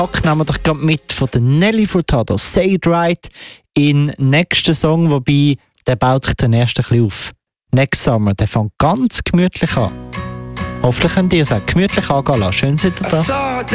Pack nehmen wir doch gerade mit von der Nelly Furtado. Say It Right in den nächsten Song, wobei der baut sich dann erst ein bisschen auf. Next Summer, der fängt ganz gemütlich an. Hoffentlich könnt ihr es auch gemütlich angehen lassen. Schön seid ihr da.